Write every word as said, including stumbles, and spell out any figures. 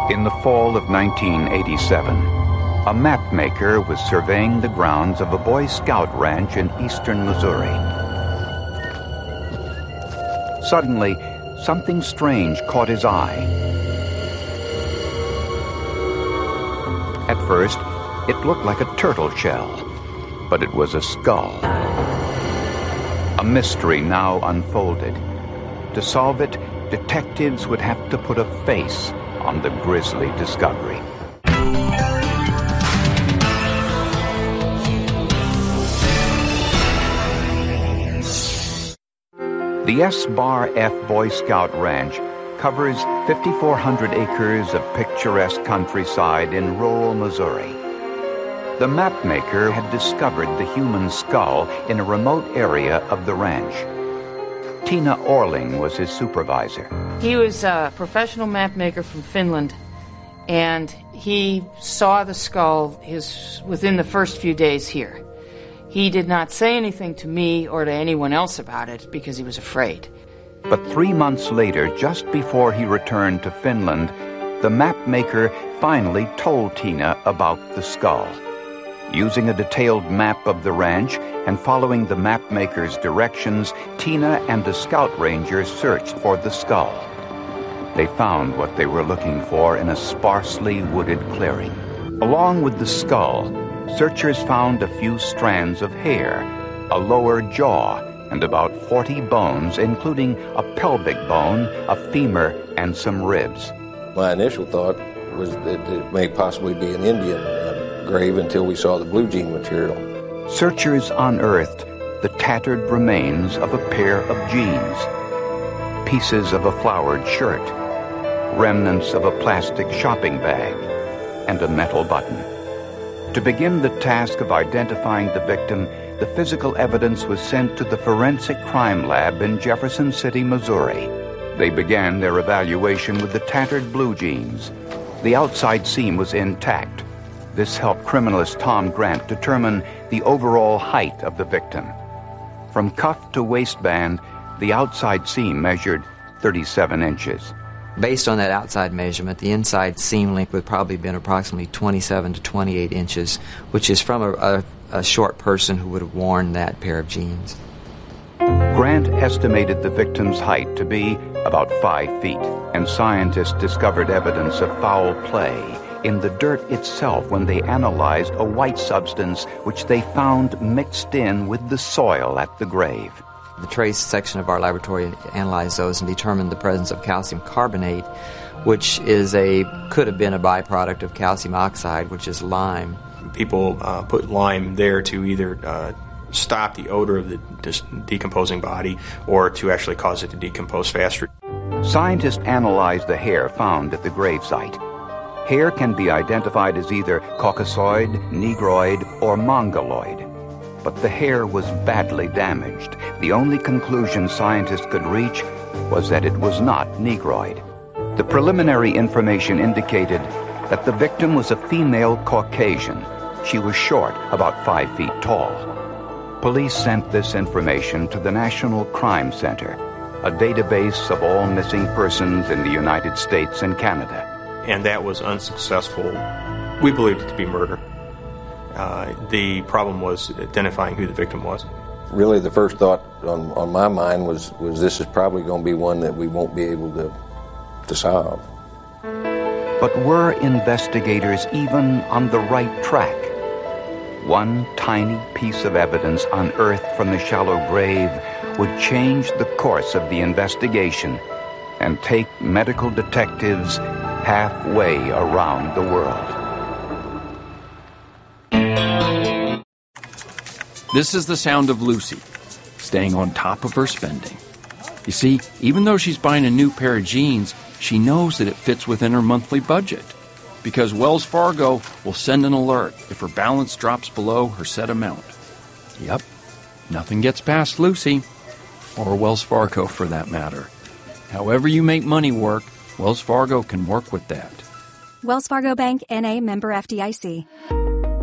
In the fall of nineteen eighty-seven, a map maker was surveying the grounds of a Boy Scout ranch in eastern Missouri. Suddenly, something strange caught his eye. At first, it looked like a turtle shell, but it was a skull. A mystery now unfolded. To solve it, detectives would have to put a face on the grisly discovery. The S Bar F Boy Scout Ranch covers fifty-four hundred acres of picturesque countryside in rural Missouri. The mapmaker had discovered the human skull in a remote area of the ranch. Tina Orling was his supervisor. He was a professional mapmaker from Finland, and he saw the skull his, within the first few days here. He did not say anything to me or to anyone else about it because he was afraid. But three months later, just before he returned to Finland, the mapmaker finally told Tina about the skull. Using a detailed map of the ranch and following the mapmaker's directions, Tina and the scout ranger searched for the skull. They found what they were looking for in a sparsely wooded clearing. Along with the skull, searchers found a few strands of hair, a lower jaw, and about forty bones, including a pelvic bone, a femur, and some ribs. My initial thought was that it may possibly be an Indian uh, grave until we saw the blue jean material. Searchers unearthed the tattered remains of a pair of jeans, pieces of a flowered shirt, remnants of a plastic shopping bag, and a metal button. To begin the task of identifying the victim, the physical evidence was sent to the Forensic Crime Lab in Jefferson City, Missouri. They began their evaluation with the tattered blue jeans. The outside seam was intact. This helped criminalist Tom Grant determine the overall height of the victim. From cuff to waistband, the outside seam measured thirty-seven inches. Based on that outside measurement, the inside seam length would probably have been approximately twenty-seven to twenty-eight inches, which is from a, a, a short person who would have worn that pair of jeans. Grant estimated the victim's height to be about five feet, and scientists discovered evidence of foul play in the dirt itself when they analyzed a white substance which they found mixed in with the soil at the grave. The trace section of our laboratory analyzed those and determined the presence of calcium carbonate, which is a could have been a byproduct of calcium oxide, which is lime. People uh, put lime there to either uh, stop the odor of the dis- decomposing body or to actually cause it to decompose faster. Scientists analyzed the hair found at the gravesite. Hair can be identified as either Caucasoid, Negroid, or Mongoloid. But the hair was badly damaged. The only conclusion scientists could reach was that it was not Negroid. The preliminary information indicated that the victim was a female Caucasian. She was short, about five feet tall. Police sent this information to the National Crime Center, a database of all missing persons in the United States and Canada. And that was unsuccessful. We believed it to be murder. Uh, the problem was identifying who the victim was. Really, the first thought on, on my mind was, was this is probably going to be one that we won't be able to, to solve. But were investigators even on the right track? One tiny piece of evidence unearthed from the shallow grave would change the course of the investigation and take medical detectives halfway around the world. This is the sound of Lucy, staying on top of her spending. You see, even though she's buying a new pair of jeans, she knows that it fits within her monthly budget, because Wells Fargo will send an alert if her balance drops below her set amount. Yep, nothing gets past Lucy, or Wells Fargo for that matter. However you make money work, Wells Fargo can work with that. Wells Fargo Bank, N A, member F D I C.